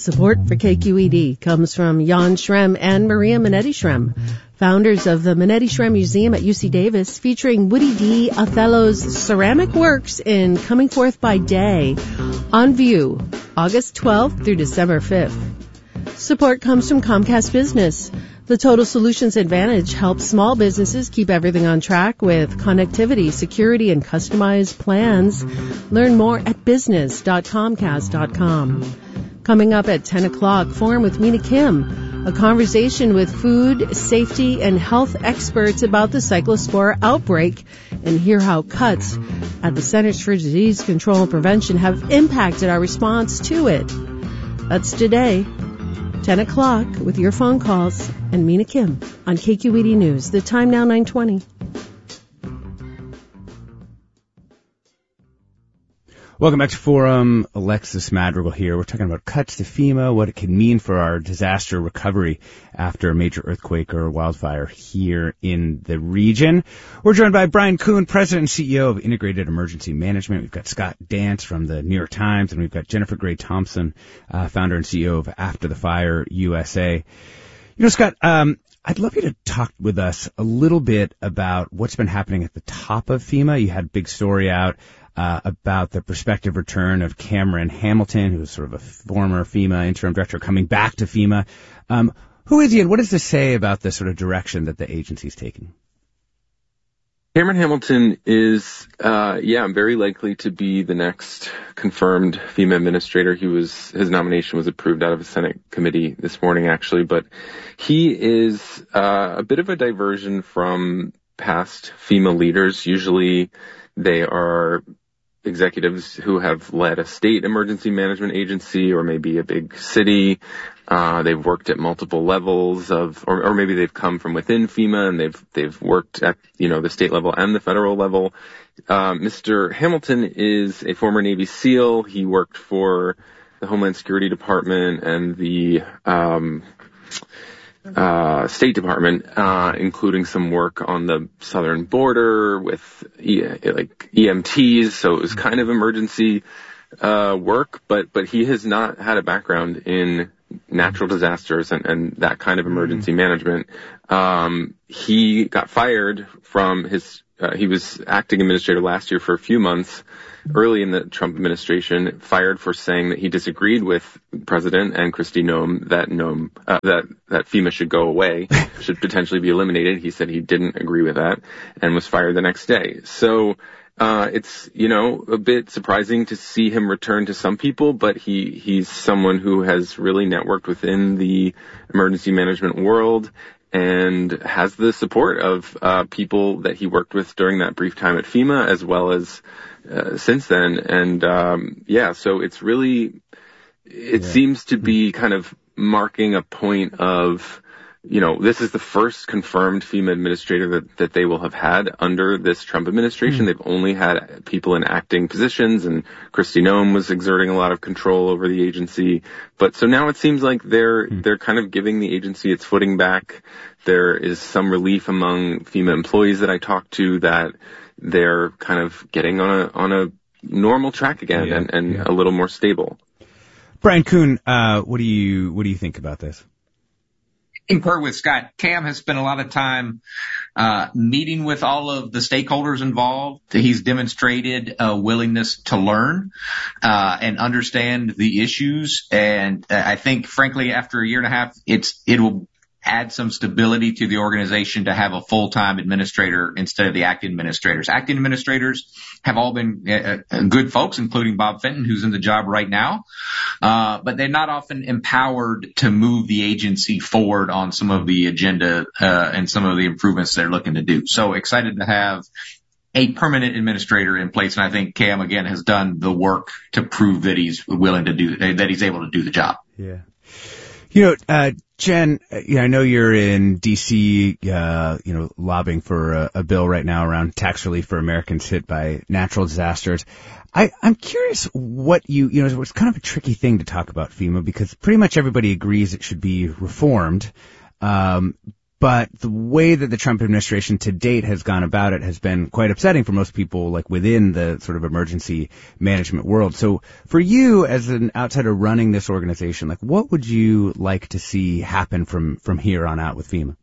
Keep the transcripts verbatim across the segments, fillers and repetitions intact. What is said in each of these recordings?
Support for K Q E D comes from Jan Schrem and Maria Minetti Schrem, founders of the Minetti Schrem Museum at U C Davis, featuring Woody D. Othello's ceramic works in Coming Forth by Day, on view August twelfth through December fifth. Support comes from Comcast Business. The Total Solutions Advantage helps small businesses keep everything on track with connectivity, security, and customized plans. Learn more at business dot comcast dot com. Coming up at ten o'clock, Forum with Mina Kim, a conversation with food, safety, and health experts about the cyclospora outbreak, and hear how cuts at the Centers for Disease Control and Prevention have impacted our response to it. That's today, ten o'clock, with your phone calls and Mina Kim on K Q E D News. The time now, nine twenty. Welcome back to Forum. Alexis Madrigal here. We're talking about cuts to FEMA, what it can mean for our disaster recovery after a major earthquake or wildfire here in the region. We're joined by Brian Kuhn, President and C E O of Integrated Emergency Management. We've got Scott Dance from the New York Times, and we've got Jennifer Gray Thompson, uh, founder and C E O of After the Fire U S A. You know, Scott, um, I'd love you to talk with us a little bit about what's been happening at the top of FEMA. You had a big story out Uh, about the prospective return of Cameron Hamilton, who was sort of a former FEMA interim director, coming back to FEMA. Um, who is he, and what does this say about the sort of direction that the agency's taking? Cameron Hamilton is, uh, yeah, very likely to be the next confirmed FEMA administrator. He was, his nomination was approved out of a Senate committee this morning, actually, but he is, uh, a bit of a diversion from past FEMA leaders. Usually they are executives who have led a state emergency management agency or maybe a big city. Uh, they've worked at multiple levels of, or, or maybe they've come from within FEMA and they've, they've worked at, you know, the state level and the federal level. Uh, Mister Hamilton is a former Navy SEAL. He worked for the Homeland Security Department and the, um, Uh, State Department, uh, including some work on the southern border with e- like E M Ts. So it was kind of emergency, uh, work, but, but he has not had a background in natural disasters and, and that kind of emergency mm-hmm. management. Um, he got fired from his, uh, he was acting administrator last year for a few months, early in the Trump administration, fired for saying that he disagreed with President and Kristi Noem that Noem, uh, that, that FEMA should go away, should potentially be eliminated. He said he didn't agree with that and was fired the next day. So, uh, it's, you know, a bit surprising to see him return to some people, but he, he's someone who has really networked within the emergency management world and has the support of, uh, people that he worked with during that brief time at FEMA as well as Uh, since then. And, um, yeah, so it's really, it yeah. seems to be kind of marking a point of, you know, this is the first confirmed FEMA administrator that, that they will have had under this Trump administration. Mm. They've only had people in acting positions, and Kristi Noem was exerting a lot of control over the agency. But so now it seems like they're, mm. they're kind of giving the agency its footing back. There is some relief among FEMA employees that I talked to that they're kind of getting on a on a normal track again yeah, and, and yeah. a little more stable. Brian Kuhn, uh, what do you what do you think about this? In concur with Scott, Cam has spent a lot of time uh meeting with all of the stakeholders involved. He's demonstrated a willingness to learn uh and understand the issues. And uh, I think, frankly, after a year and a half, it's it will add some stability to the organization to have a full-time administrator instead of the acting administrators. Acting administrators have all been uh, good folks, including Bob Fenton, who's in the job right now. Uh, but they're not often empowered to move the agency forward on some of the agenda, uh, and some of the improvements they're looking to do. So excited to have a permanent administrator in place. And I think Cam, again, has done the work to prove that he's willing to do, that he's able to do the job. Yeah. You know, uh, Jen, you know, I know you're in D C, uh, you know, lobbying for a, a bill right now around tax relief for Americans hit by natural disasters. I, I'm curious what you, you know, it's kind of a tricky thing to talk about FEMA because pretty much everybody agrees it should be reformed. Um, but the way that the Trump administration to date has gone about it has been quite upsetting for most people, like within the sort of emergency management world. So for you as an outsider running this organization, like what would you like to see happen from, from here on out with FEMA?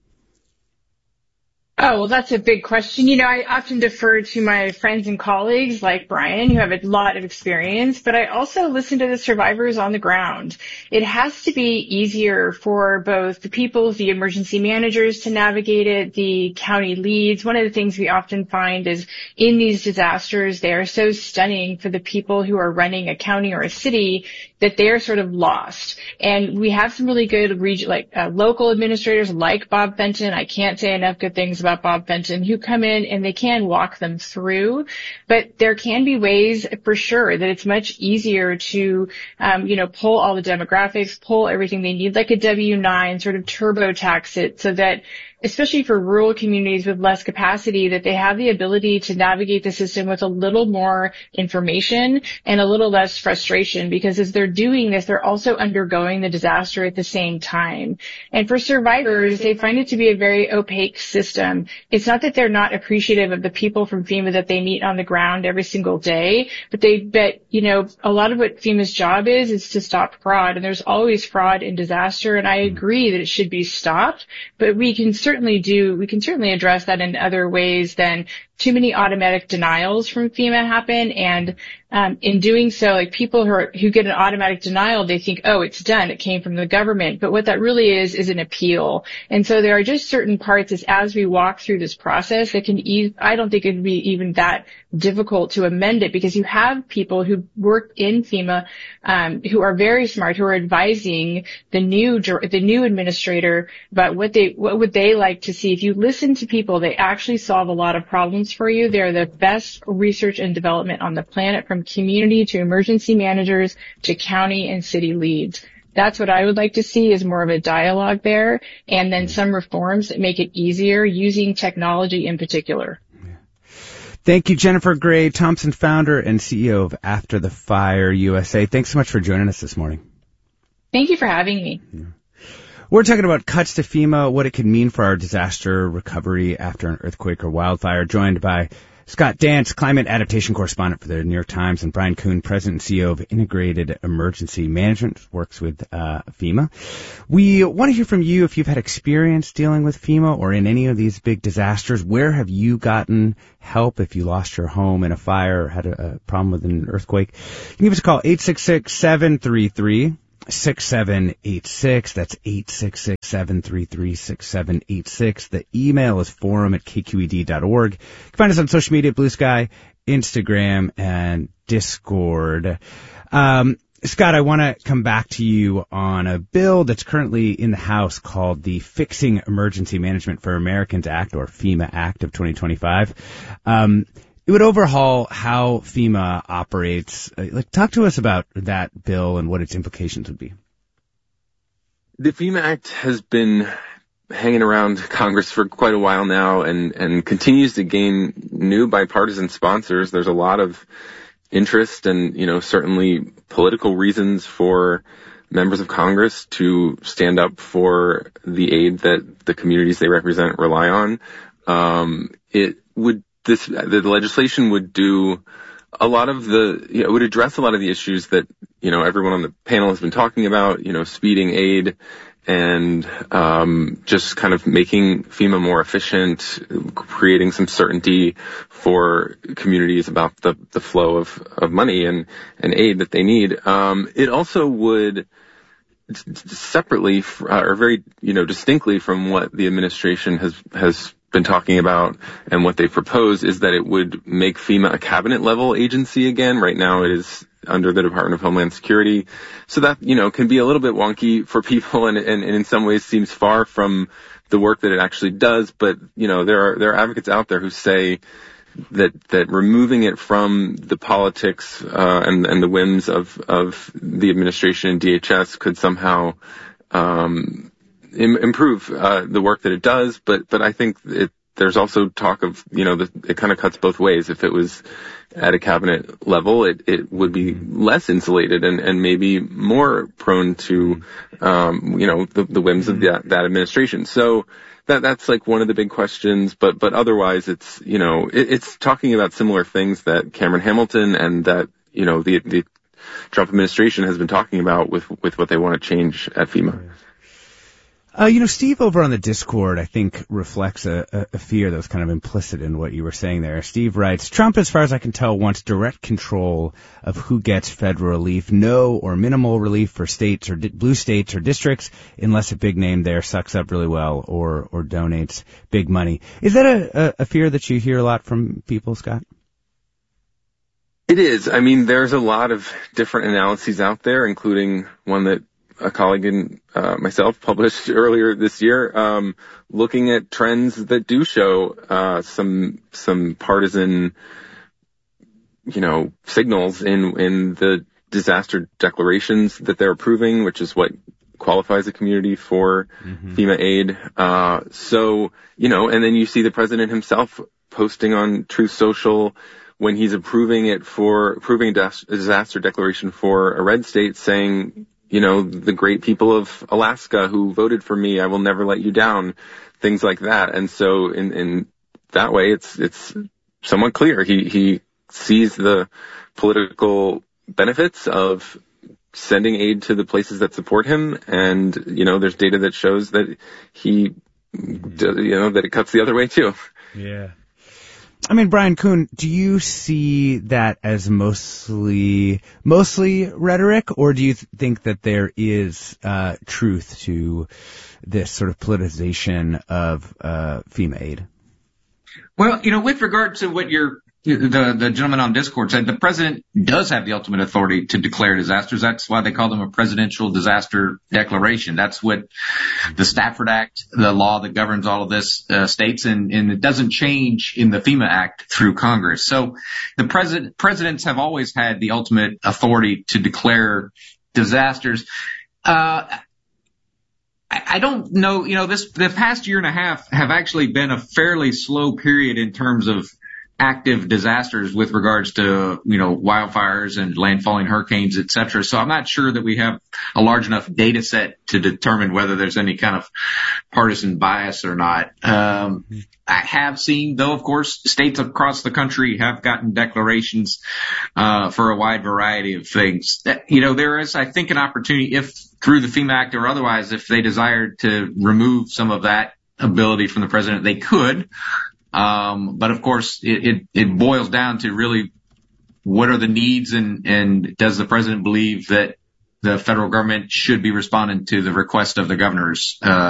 Oh, well, that's a big question. You know, I often defer to my friends and colleagues like Brian, who have a lot of experience, but I also listen to the survivors on the ground. It has to be easier for both the people, the emergency managers to navigate it, the county leads. One of the things we often find is in these disasters, they are so stunning for the people who are running a county or a city that they're sort of lost. And we have some really good region, like uh, local administrators like Bob Fenton. I can't say enough good things about Bob Fenton, who come in and they can walk them through. But there can be ways for sure that it's much easier to, um, you know, pull all the demographics, pull everything they need, like a W nine, sort of turbo tax it so that, especially for rural communities with less capacity, that they have the ability to navigate the system with a little more information and a little less frustration, because as they're doing this, they're also undergoing the disaster at the same time. And for survivors, they find it to be a very opaque system. It's not that they're not appreciative of the people from FEMA that they meet on the ground every single day, but they bet, you know, a lot of what FEMA's job is, is to stop fraud. And there's always fraud in disaster. And I agree that it should be stopped, but we can certainly certainly do, we can certainly address that in other ways than too many automatic denials from FEMA happen. And um, in doing so, like people who are, who get an automatic denial, they think, oh, it's done. It came from the government. But what that really is, is an appeal. And so there are just certain parts as, as we walk through this process that can ease, I don't think it'd be even that difficult to amend it, because you have people who work in FEMA, um, who are very smart, who are advising the new, the new administrator about what they, what would they like to see. If you listen to people, they actually solve a lot of problems for you. They're the best research and development on the planet, from community to emergency managers to county and city leads. That's what I would like to see, is more of a dialogue there, and then some reforms that make it easier using technology in particular. Thank you, Jennifer Gray Thompson, founder and C E O of After the Fire U S A. Thanks so much for joining us this morning. Thank you for having me. Yeah. We're talking about cuts to FEMA, what it could mean for our disaster recovery after an earthquake or wildfire, joined by Scott Dance, climate adaptation correspondent for the New York Times, and Brian Kuhn, president and C E O of Integrated Emergency Management, works with uh, FEMA. We want to hear from you if you've had experience dealing with FEMA or in any of these big disasters. Where have you gotten help if you lost your home in a fire or had a, a problem with an earthquake? You can give us a call, eight six six, seven three three, six seven eight six. That's eight six six, seven three three, six seven eight six. The email is forum at k q e d dot org. You can find us on social media, Blue Sky, Instagram, and Discord. Um, Scott, I want to come back to you on a bill that's currently in the House called the Fixing Emergency Management for Americans Act, or FEMA Act of twenty twenty-five. Um, It would overhaul how FEMA operates. Like, talk to us about that bill and what its implications would be. The FEMA Act has been hanging around Congress for quite a while now, and, and continues to gain new bipartisan sponsors. There's a lot of interest and, you know, certainly political reasons for members of Congress to stand up for the aid that the communities they represent rely on. Um, it would This, the legislation would do a lot of the, you know, it would address a lot of the issues that, you know, everyone on the panel has been talking about, you know, speeding aid and, um, just kind of making FEMA more efficient, creating some certainty for communities about the, the flow of, of money and, and aid that they need. Um, it also would, separately, or very, you know, distinctly from what the administration has, has been talking about and what they propose, is that it would make FEMA a cabinet level agency again. Right now it is under the Department of Homeland Security. So that, you know, can be a little bit wonky for people and, and, and in some ways seems far from the work that it actually does. But, you know, there are, there are advocates out there who say that, that removing it from the politics, uh, and, and the whims of, of the administration and D H S could somehow, um, improve uh, the work that it does, but but I think it, there's also talk of, you know, the, it kind of cuts both ways. If it was at a cabinet level, it, it would be less insulated and, and maybe more prone to, um, you know, the, the whims of that, that administration. So that that's like one of the big questions. But but otherwise, it's you know it, it's talking about similar things that Cameron Hamilton and that you know the the Trump administration has been talking about with with what they want to change at FEMA. Uh, you know, Steve over on the Discord, I think, reflects a, a, a fear that was kind of implicit in what you were saying there. Steve writes, Trump, as far as I can tell, wants direct control of who gets federal relief, no or minimal relief for states or di- blue states or districts, unless a big name there sucks up really well or, or donates big money. Is that a, a, a fear that you hear a lot from people, Scott? It is. I mean, there's a lot of different analyses out there, including one that a colleague and uh, myself published earlier this year, um, looking at trends that do show uh, some some partisan, you know, signals in in the disaster declarations that they're approving, which is what qualifies a community for mm-hmm. FEMA aid. Uh, so, you know, and then you see the president himself posting on Truth Social when he's approving it for approving a disaster declaration for a red state, saying, you know, the great people of Alaska who voted for me, I will never let you down, things like that. And so in, in that way, it's, it's somewhat clear. He, he sees the political benefits of sending aid to the places that support him. And, you know, there's data that shows that he, you know, that it cuts the other way too. Yeah. I mean, Brian Kuhn, do you see that as mostly mostly rhetoric, or do you th- think that there is uh, truth to this sort of politicization of uh, FEMA aid? Well, you know, with regard to what you're the the gentleman on Discord said, the president does have the ultimate authority to declare disasters. That's why they call them a presidential disaster declaration. That's what the Stafford Act, the law that governs all of this, uh, states, and, and it doesn't change in the FEMA Act through Congress. So the president, presidents have always had the ultimate authority to declare disasters. Uh, I, I don't know, you know, this, the past year and a half have actually been a fairly slow period in terms of active disasters with regards to, you know, wildfires and landfalling hurricanes, et cetera. So I'm not sure that we have a large enough data set to determine whether there's any kind of partisan bias or not. Um, I have seen, though, of course, states across the country have gotten declarations uh, for a wide variety of things. That, you know, there is, I think, an opportunity, if through the FEMA Act or otherwise, if they desired to remove some of that ability from the president, they could. Um, but of course, it, it, it boils down to really what are the needs, and, and does the president believe that the federal government should be responding to the request of the governors, uh,